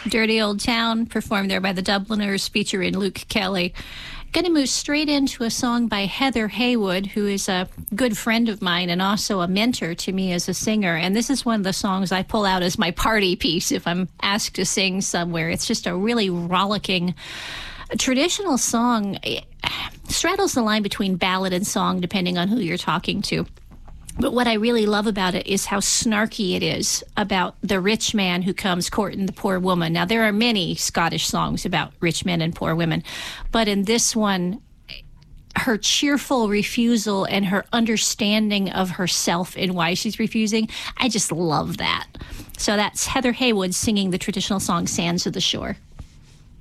Dirty Old Town, performed there by the Dubliners, featuring Luke Kelly. Going to move straight into a song by Heather Haywood, who is a good friend of mine and also a mentor to me as a singer. And this is one of the songs I pull out as my party piece if I'm asked to sing somewhere. It's just a really rollicking traditional song. It straddles the line between ballad and song, depending on who you're talking to. But what I really love about it is how snarky it is about the rich man who comes courting the poor woman. Now, there are many Scottish songs about rich men and poor women, but in this one, her cheerful refusal and her understanding of herself and why she's refusing, I just love that. So that's Heather Haywood singing the traditional song Sands of the Shore.